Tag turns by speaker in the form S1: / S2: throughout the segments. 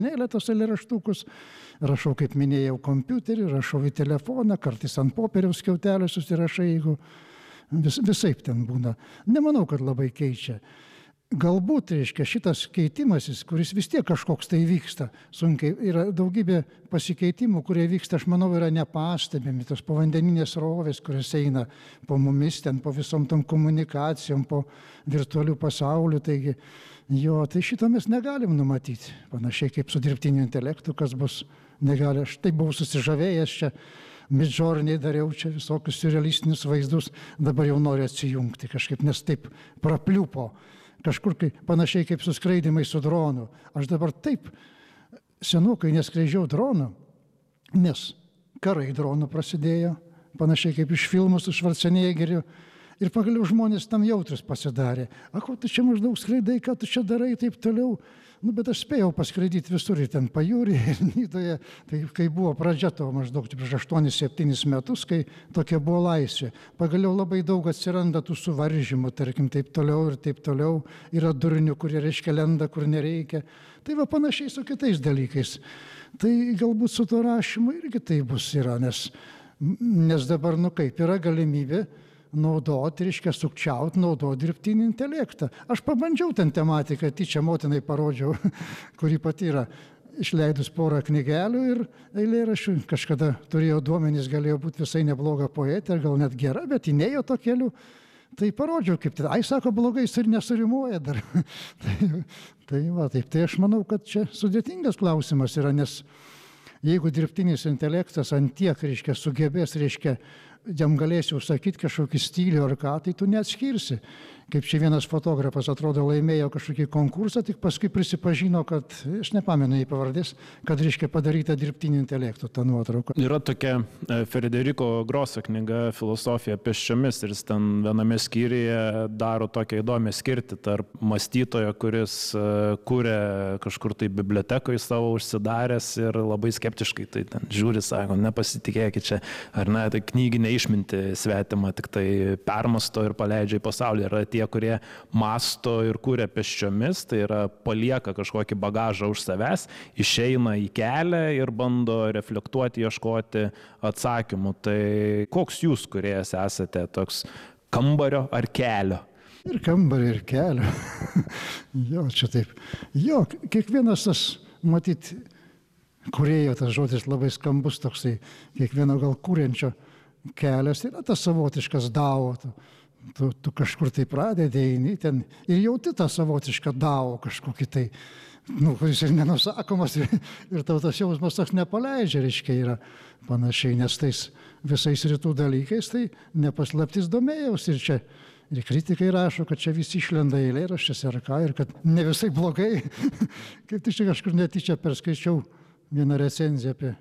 S1: tos eilėraštukus, rašau, kaip minėjau, kompiuterį, rašau į telefoną, kartais ant popieriaus skiautelio susirašai, jeigu visaip ten būna. Nemanau, kad labai keičia. Galbūt, reiškia, šitas keitimasis, kuris vis tiek kažkoks tai vyksta, sunkiai, yra daugybė pasikeitimų, kurie vyksta, aš manau, yra nepastebimi, tos povandeninės rovės, kurios eina po mumis, ten po visom tom komunikacijom, po virtualių pasaulių, taigi, tai šito mes negalim numatyti, panašiai kaip su dirbtiniu intelektu, kas bus, negali, aš taip buvau susižavėjęs čia, Midjourney dariau čia visokius surrealistinius vaizdus, dabar jau noriu atsijungti kažkaip, nes taip prapliupo. Kažkur panašiai kaip su skraidimai su dronu. Aš dabar taip senokai neskraidžiau dronu, nes karai dronų prasidėjo, panašiai kaip iš filmų su Schwarzeneggeriu. Ir pagaliau žmonės tam jautrus pasidarė. Ko tu čia maždaug skraidai, ką tu čia darai, taip toliau. Bet aš spėjau paskraidyti visur, ir ten pajūrį, ir Nidoje. Tai kai buvo pradžia to maždaug prieš 8-7 metus, kai tokia buvo laisvė. Pagaliau labai daug atsiranda tų suvaržymų, tarkim, taip toliau ir taip toliau. Yra durnių, kurie reiškia lenda, kur nereikia. Tai va panašiai su kitais dalykais. Tai galbūt su to rašymu irgi tai bus yra, nes dabar, kaip, yra galimybė naudoti, reiškia sukčiauti, naudoti dirbtinį intelektą. Aš pabandžiau ten tematiką, tyčia motinai parodžiau, kuri pati yra išleidus porą knygelių ir eilėraščių. Kažkada turėjo duomenys, galėjo būti visai nebloga poetė, gal net gera, bet ji nėjo to keliu. Tai parodžiau, kaip tai. Sako, blogai jis ir nesurimuoja dar. Tai aš manau, kad čia sudėtingas klausimas yra, nes jeigu dirbtinis intelektas ant tiek, reiškia, sugebės, reiškia, jam galėsi užsakyti kažkokį stilių ar ką, tai tu neatskirsi. Kaip čia vienas fotografas, atrodo, laimėjo kažkokį konkursą, tik paskui prisipažino, kad, aš nepamenu jį pavardės, kad reiškia padaryta dirbtinį intelektą tą nuotrauką.
S2: Yra tokia Frederico Grosso knyga Filosofija pėsčiomis ir jis ten viename skyriuje daro tokią įdomią skirtį tarp mąstytojo, kuris kūrė kažkur tai bibliotekoje savo užsidaręs ir labai skeptiškai tai ten žiūri, sako, nepasitikėkit čia, ar ne, tai knyginė išminti svetima, tik tai permasto ir paleidžia į pasaulį. Yra tie, kurie masto ir kūrė pėsčiomis, tai yra palieka kažkokį bagažą už savęs, išeina į kelią ir bando reflektuoti, ieškoti atsakymų. Tai koks jūs kūrėjas esate, toks kambario ar kelio?
S1: Ir kambario, ir kelio. Jo, čia taip. Jo, kiekvienas tas, matyt, kūrėjo tas žodis labai skambus toksai, kiekvieno gal kūrenčio kelias yra tas savotiškas dao. Tu kažkur tai pradedi, eini ten ir jauti tą savotišką dao kažkokį tai, kuris ir nenusakomas ir tau tas jausmas toks nepaleidžia, reiškia, yra panašiai, nes tais visais rytų dalykais tai nepaslaptis domėjausi ir čia ir kritikai rašo, kad čia visi išlenda eilėraščiuose ar ką ir kad ne visai blogai. Kaip tai čia kažkur netyčia perskaičiau vieną recenziją apie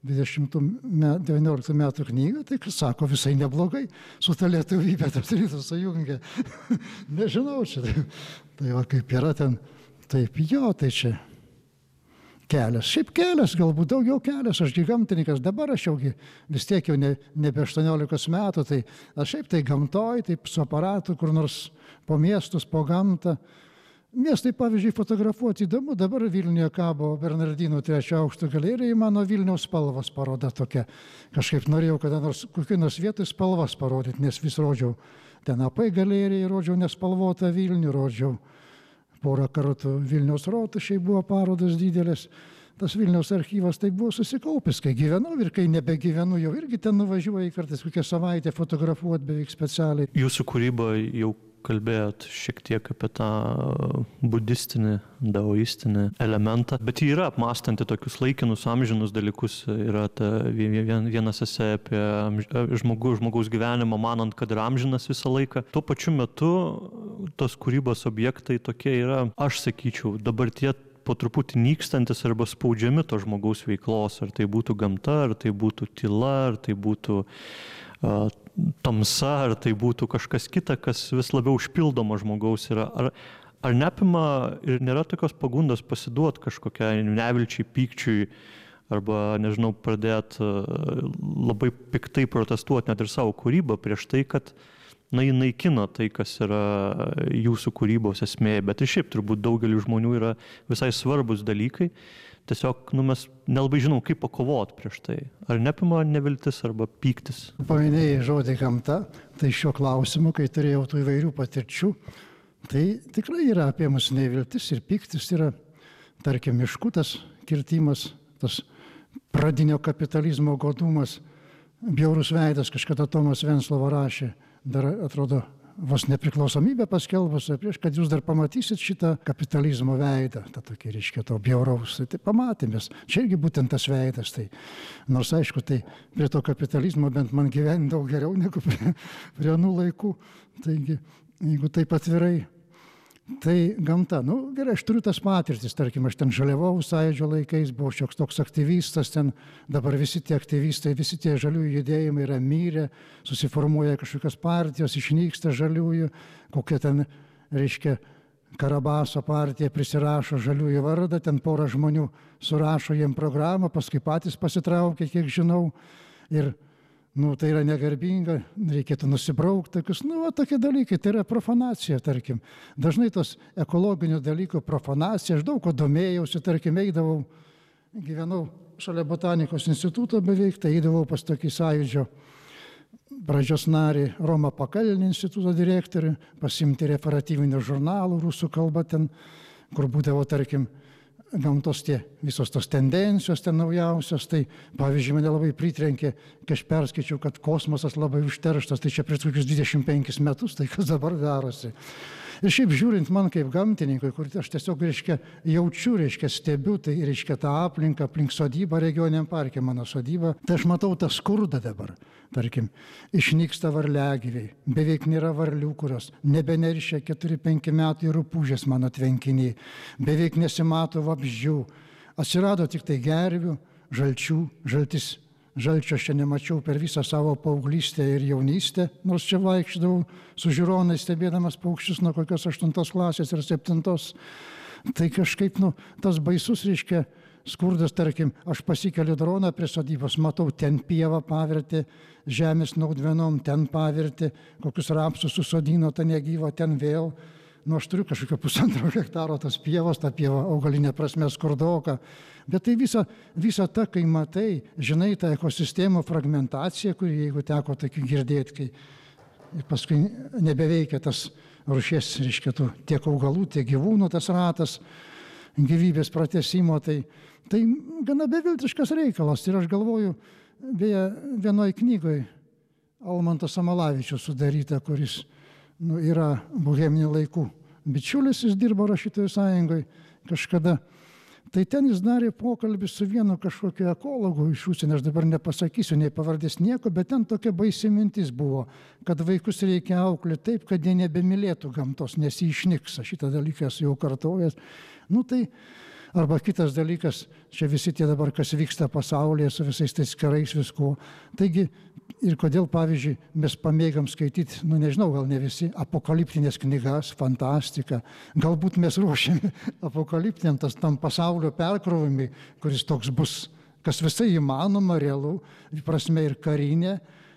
S1: 19 metų knygą, tai sako visai neblogai, su ta lietuvybė Rytų sujungia. Nežinau, čia tai va kaip yra ten, taip jo, tai čia kelias. Šiaip kelias, galbūt daugiau kelias, aš gamtininkas, dabar aš jaugi vis tiek jau nebe 18 metų, tai aš šiaip tai gamtoj, taip su aparatu, kur nors po miestus, po gamtą. Miestai, pavyzdžiui, fotografuoti įdomu, dabar Vilniuje kabo Bernardinų 3 aukšto galerijai, mano Vilniaus spalvos paroda tokia. Kažkaip norėjau kada nors kokiai nors vietoj spalvas parodyti, nes vis rodžiau ten AP galerijai, rodžiau nespalvotą Vilnių, rodžiau porą kartų Vilniaus rotušėj buvo parodos didelės. Tas Vilniaus archyvas tai buvo susikaupęs, kai gyvenau ir kai nebegyvenu, jau irgi ten nuvažiuoju kartais kokią savaitę fotografuoti beveik specialiai.
S3: Jūsų kūryba jau kalbėjot šiek tiek apie tą budistinį, daoistinį elementą, bet jį yra apmąstanti tokius laikinus, amžinus dalykus. Yra vienas esė apie žmogaus gyvenimą, manant, kad yra amžinas visą laiką. Tuo pačiu metu tos kūrybos objektai tokie yra, aš sakyčiau, dabar tie po truputį nykstantis arba spaudžiami to žmogaus veiklos, ar tai būtų gamta, ar tai būtų tyla, ar tai būtų tamsa, ar tai būtų kažkas kita, kas vis labiau užpildoma žmogaus yra. Ar neapima ir nėra tokios pagundos pasiduoti kažkokiai nevilčiai, pykčiui, arba, nežinau, pradėti labai piktai protestuoti net ir savo kūrybą prieš tai, kad jį naikina tai, kas yra jūsų kūrybos esmė, bet ir šiaip turbūt daugeliu žmonių yra visai svarbus dalykai. tiesiog mes nelabai žinom, kaip pakovoti prieš tai. Ar neapima neviltis arba pyktis?
S1: Paminėjai žodį gamta, tai šiuo klausimu, kai turėjau tų įvairių patirčių, tai tikrai yra apie mus neviltis ir pyktis, yra, tarkim, miškų tas kirtimas, tas pradinio kapitalizmo godumas, bjaurus veidas, kažkada Tomas Venclova rašė, dar atrodo, vos nepriklausomybę paskelbus, prieš kad jūs dar pamatysit šitą kapitalizmo veidą, tą tokį, reiškia, to bjauraus, tai pamatėmės. Čia irgi būtent tas veidas, tai nors aišku, tai prie to kapitalizmo bent man gyventi daug geriau negu prie anų laikų, taigi, jeigu taip atvirai, tai gamta, gerai, aš turiu tas patirtis, tarkim, aš ten žaliavau Sąjūdžio laikais, buvau šioks toks aktyvistas, ten dabar visi tie aktyvistai, visi tie žaliųjų judėjimai yra mirę, susiformuoja kažkokios partijos, išnyksta žaliųjų, kokie ten, reiškia, Karabaso partija prisirašo žaliųjų vardą, ten porą žmonių surašo jiem programą, paskui patys pasitraukia, kiek žinau, ir tai yra negarbinga, reikėtų nusibraukti, tokius, tokie dalykai, tai yra profanacija, tarkim. Dažnai tos ekologinių dalykų profanacija, aš daug ko domėjausi, tarkim, eidavau, gyvenau šalia botanikos instituto beveik, tai eidavau pas tokį Sąjūdžio pradžios narį Romą Pakalnį instituto direktorių, pasimti referatyvinių žurnalų rusų kalba ten, kur būdavo, tarkim, gamtos tie visos tos tendencijos ten naujausios, tai pavyzdžiui mane labai pritrenkė, kai aš perskaičiau, kad kosmosas labai užterštas, tai čia prieš kokius 25 metus, tai kas dabar darosi. Ir šiaip žiūrint man kaip gamtininkui, kur aš tiesiog, reiškia, jaučiu, reiškia, stebiu, tai, reiškia, tą aplinką, aplink sodybą, regioniniam parke mano sodyba, tai aš matau tą skurdą dabar. Tarkim, išnyksta varliagyviai, beveik nėra varlių, kurios nebeneršia 4-5 metų į rupūžės mano tvenkiniai, beveik nesimato vabzdžių, atsirado tik tai gervių, žalčių, žalčio aš čia nemačiau per visą savo paauglystę ir jaunystę, nors čia vaikščiodavau su žiūronais stebėdamas paukščius nuo kokios 8 klasės ir 7. Tai kažkaip, tas baisus, reiškia, skurdas, tarkim, aš pasikeliu droną prie sodybos, matau, ten pieva pavertė, žemės naudmenom, ten pavertė, kokius rapsus susodino, tą negyvą, ten vėl. Aš turiu kažkokio 1,5 hektaro tas pievos, ta pieva augalinė prasme skurdoka. Bet tai visa ta, kai matai, žinai tą ekosistemų fragmentaciją, kuri, jeigu teko tokių girdėti, kai paskui nebeveikia tas rūšies, reiškia, tiek augalų, tiek gyvūnų tas ratas, gyvybės pratęsimo, tai gana beviltiškas reikalas. Ir aš galvoju, beje, vienoj knygoj Almantas Samalavičius sudaryta, kuris yra boheminių laikų bičiulis, jis dirbo Rašytojų sąjungoje kažkada. Tai ten jis darė pokalbį su vienu kažkokiu ekologu iš užsienio, aš dabar nepasakysiu, nei pavardės nieko, bet ten tokia baisi mintis buvo, kad vaikus reikia auklėti taip, kad jie nebemylėtų gamtos, nes jį išnyks. Šitą dalyką esu jau kartojęs. Tai arba kitas dalykas, čia visi tie dabar, kas vyksta pasaulyje su visais tais karais visko. Taigi, ir kodėl, pavyzdžiui, mes pamėgam skaityti, nežinau, gal ne visi, apokaliptinės knygas, fantastiką. Galbūt mes ruošiame apokaliptiniam tam pasaulio perkrovimui, kuris toks bus, kas visai įmanoma, realu, prasme ir karinė,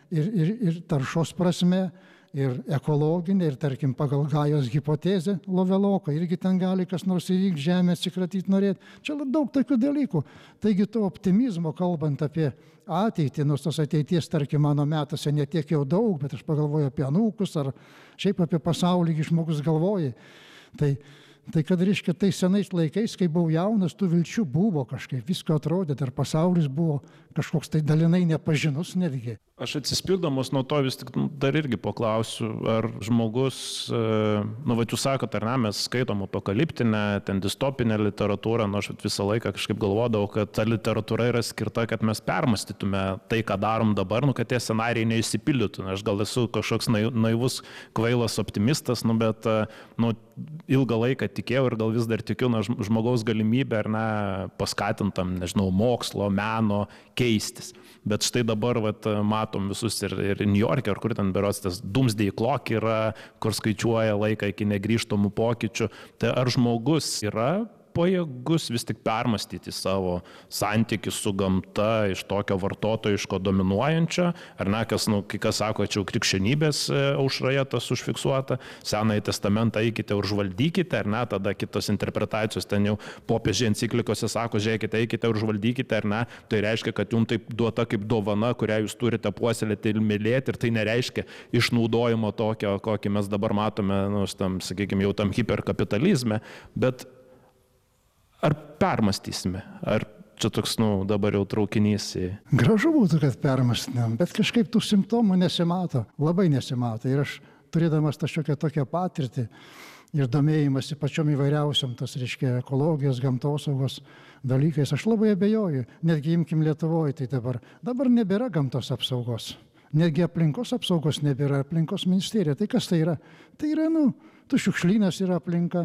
S1: ir taršos prasme, ir ekologinė, ir tarkim pagal Gajos hipotezę Loveloką, irgi ten gali kas nors įvykti, žemę atsikratyti norėti. Čia daug tokių dalykų. Taigi to optimizmo, kalbant apie ateitį, nors tos ateities, tarkim, mano metuose netiek jau daug, bet aš pagalvoju apie anūkus ar šiaip apie pasaulį, žmogus galvoja. Tai kad, reiškia, tai senais laikais, kai buvau jaunas, tų vilčių buvo kažkaip, visko atrodė, dar pasaulis buvo kažkoks tai dalinai nepažinus netgi.
S2: Aš atsispirdamas nuo to vis tik dar irgi paklausiu, ar žmogus, jūs sakot, ar ne, mes skaitom apokaliptinę, ten distopinę literatūrą, aš visą laiką kažkaip galvodavau, kad ta literatūra yra skirta, kad mes permąstytume tai, ką darom dabar, kad tie scenarijai neišsipildytų. Aš gal esu kažkoks naivus, kvailas optimistas, bet ilgą laiką tikėjau ir gal vis dar tikiu žmogaus galimybę, ar ne, paskatintam, nežinau, mokslo, meno keistis. Bet štai dabar matom visus ir New York'e, ar kur ten berods tas Doomsday Clock yra, kur skaičiuoja laiką iki negrįžtamų pokyčių. Tai ar žmogus yra pajėgus vis tik permastyti savo santykį su gamta iš tokio vartotojiško dominuojančio, ar ne, kai kas sako, čia jau krikščionybės aušroje tas užfiksuota, Senąjį testamentą eikite užvaldykite, ar ne, tada kitos interpretacijos ten jau popiežiai enciklikose sako, žiūrėkite, eikite užvaldykite, ar ne, tai reiškia, kad jums taip duota kaip dovana, kurią jūs turite puoselėti ir mylėti, ir tai nereiškia išnaudojimo tokio, kokį mes dabar matome, sakykime, jau tam hiperkapitalizme, bet ar permastysime, ar čia toks, dabar jau traukinys į...
S1: Gražu būtų, kad permastynėm, bet kažkaip tų simptomų nesimato, labai nesimato. Ir aš, turėdamas tokią patirtį ir domėjimąsi pačiom įvairiausiam, tas reiškia ekologijos, gamtosaugos dalykais, aš labai abejoju. Netgi imkim Lietuvoje, tai dabar nebėra gamtos apsaugos. Netgi aplinkos apsaugos nebėra, aplinkos ministerija. Tai kas tai yra? Tai yra, tu šiukšlynas yra aplinka.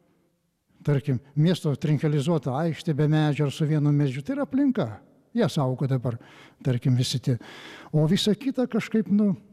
S1: Tarkim, miesto trinkelizuota aikštė be medžio ar su vienu medžiu, tai yra aplinka. Jie saugo dabar, tarkim, visi tie. O visa kita kažkaip,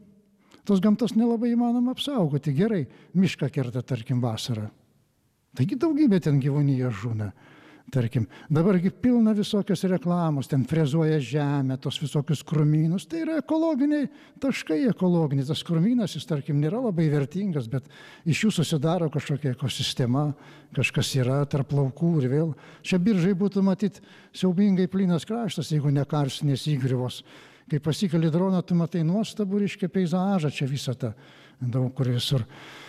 S1: tos gamtos nelabai įmanoma apsaugoti. Gerai, mišką kerta, tarkim, vasarą. Taigi daugybė ten gyvūnijos žūna. Tarkim, dabargi pilna visokios reklamos, ten frezuoja žemę, tos visokius krūmynus. Tai yra ekologiniai taškai, ekologiniai. Tas krūmynas, jis, tarkim, nėra labai vertingas, bet iš jų susidaro kažkokia ekosistema, kažkas yra tarp laukų ir vėl. Čia Biržai būtų matyti siaubingai plynas kraštas, jeigu ne karstinės įgriuvos. Kai pasikeli droną, tu matai nuostabų, reiškia, peizažą čia visą tą, daug kur visur.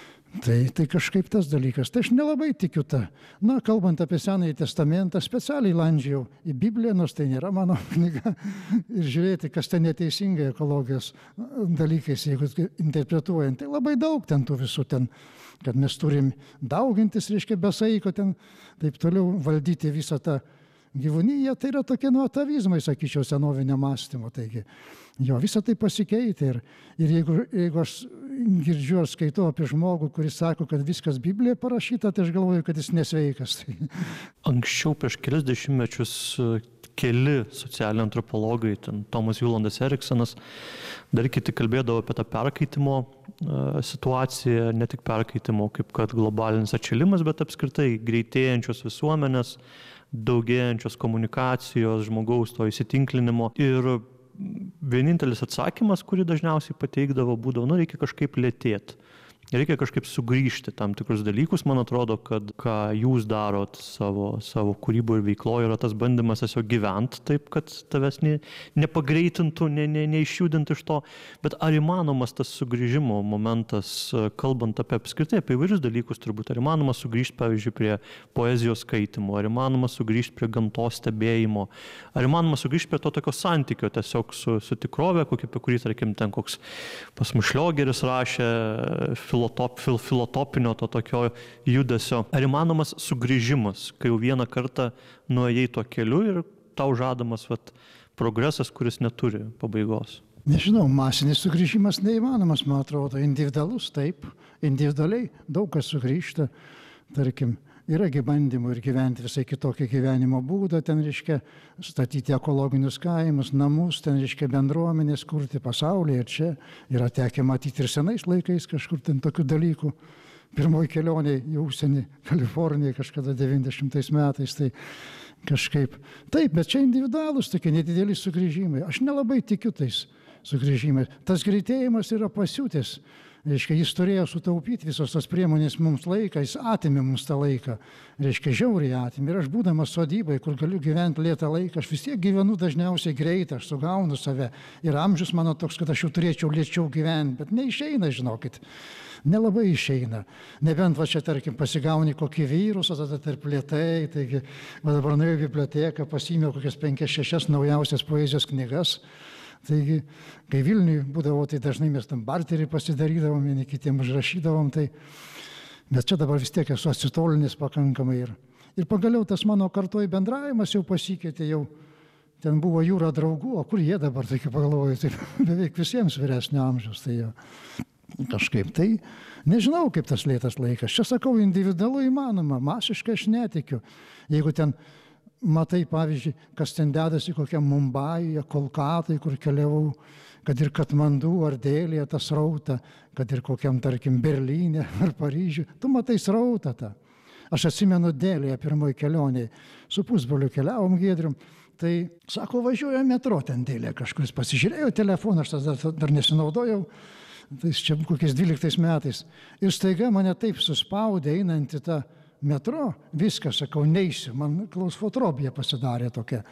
S1: Tai kažkaip tas dalykas. Tai aš nelabai tikiu tą. Kalbant apie Senąjį testamentą, specialiai landžiau į Bibliją, nors tai nėra mano knyga, ir žiūrėti, kas ten neteisingai ekologijos dalykais, jeigu interpretuojant. Tai labai daug ten tų visų ten, kad mes turim daugintis, reiškia, be saiko ten, taip toliau valdyti visą tą gyvūniją. Tai yra tokie atavizmai, sakyčiau, senovinio mąstymo. Taigi, visą tai pasikeitė. Ir jeigu aš girdžiu ar skaitau apie žmogų, kuris sako, kad viskas Biblijoje parašyta, tai aš galvoju, kad jis nesveikas.
S3: Anksčiau prieš kelias dešimtmečius keli socialiniai antropologai, Tomas Julandas Eriksonas, dar kiti kalbėdavo apie tą perkaitimo situaciją, ne tik perkaitimo, kaip kad globalinis atšilimas, bet apskritai greitėjančios visuomenės, daugėjančios komunikacijos, žmogaus to įsitinklinimo. Ir vienintelis atsakymas, kurį dažniausiai pateikdavo, būdavo, reikia kažkaip lėtėti. Reikia kažkaip sugrįžti tam tikrus dalykus. Man atrodo, kad ką jūs darot savo kūryboje ir veikloje, yra tas bandymas tiesiog gyventi taip, kad tavęs nepagreitintų, neišjudintų iš to. Bet ar įmanomas tas sugrįžimo momentas, kalbant apskritai apie įvairius dalykus turbūt, ar įmanoma sugrįžti, pavyzdžiui, prie poezijos skaitimo, ar įmanoma sugrįžti prie gamtos stebėjimo, ar įmanoma sugrįžti prie to tokio santykio tiesiog su tikrove, apie kurį, tarkim, ten koks pas mus Šliogeris rašė, filotopinio to tokio judesio. Ar įmanomas sugrįžimas, kai jau vieną kartą nuėjai to keliu ir tau žadamas progresas, kuris neturi pabaigos?
S1: Nežinau, masinis sugrįžimas neįmanomas, man atrodo, individualus, taip, individualiai daug kas sugrįžta, tarkim, yragi bandymų ir gyventi visai kitokį gyvenimo būdą, ten, reiškia, statyti ekologinius kaimus, namus, ten, reiškia, bendruomenės kurti pasaulyje. Ir čia yra tekę matyti ir senais laikais kažkur ten tokių dalykų. Pirmoji kelionė į užsienį, Kaliforniją, kažkada 90 metais, tai kažkaip. Taip, bet čia individualūs tokie nedideli sugrįžimai. Aš nelabai tikiu tais sugrįžimais. Tas greitėjimas yra pasiutęs. Reiškia, jis turėjo sutaupyti visos tos priemonės mums laiką, jis atėmė mums tą laiką. Reiškia, žiauriai atėmė. Ir aš būdamas sodybai, kur galiu gyventi lėtą laiką, aš vis tiek gyvenu dažniausiai greitai, aš sugaunu save. Ir amžius mano toks, kad aš jau turėčiau lėčiau gyventi, bet neišeina, žinokit. Nelabai išeina. Nebent čia, tarkim, pasigauni kokį virusą, tada tarp lėtai. Taigi, dabar nuėjau į biblioteką, pasiėmiau kokias 5-6 naujausias poezijos knygas. Taigi, kai Vilniuje būdavo, tai dažnai mes tam barterį pasidarydavom, vieni kitiem užrašydavom, bet čia dabar vis tiek esu atsitolinęs pakankamai. Ir pagaliau tas mano kartoj bendravimas jau pasikeitė, jau ten buvo jūra draugų, o kur jie dabar, tai pagalvoju, tai beveik visiems vyresnio amžiaus, tai jau kažkaip. Tai nežinau, kaip tas lėtas laikas. Čia sakau, individualu įmanoma, masiškai aš netikiu. Jeigu ten matai, pavyzdžiui, kas ten dedasi kokiam Mumbajuje, Kolkatai, kur keliavau, kad ir Katmandu ar Dėlėje tą srautą, kad ir kokiam, tarkim, Berlyne ar Paryžiuje, tu matai srautą tą. Aš atsimenu Dėlėje pirmoji kelionė, su pusbroliu keliavom Giedrium, tai sako, važiuoja metro ten Dėlėje kažkuris, pasižiūrėjau telefoną, aš tada dar nesinaudojau, tai čia kokiais 12 metais. Ir staiga mane taip suspaudė einant į tą metro, viską, sakau, neisiu, man klausfotrobija pasidarė tokia.